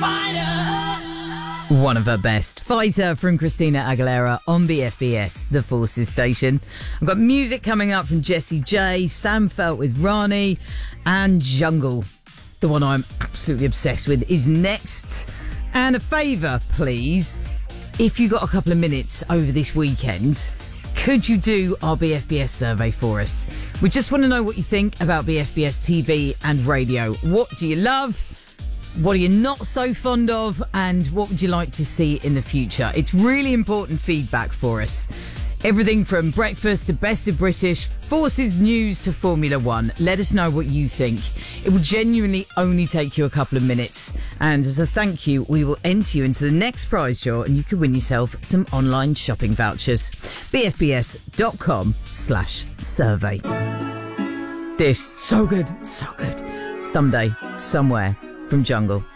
One of her best. Fighter from Christina Aguilera on BFBS, the Forces station. I've got music coming up from Jessie J, Sam Felt with Rani, and Jungle. The one I'm absolutely obsessed with is next. And a favour, please. If you got a couple of minutes over this weekend, could you do our BFBS survey for us? We just want to know what you think about BFBS TV and radio. What do you love? What are you not so fond of? And what would you like to see in the future? It's really important feedback for us. Everything from breakfast to best of British, Forces news to Formula One. Let us know what you think. It will genuinely only take you a couple of minutes. And as a thank you, we will enter you into the next prize draw and you can win yourself some online shopping vouchers. bfbs.com/survey. This, so good. Someday, somewhere from Jungle.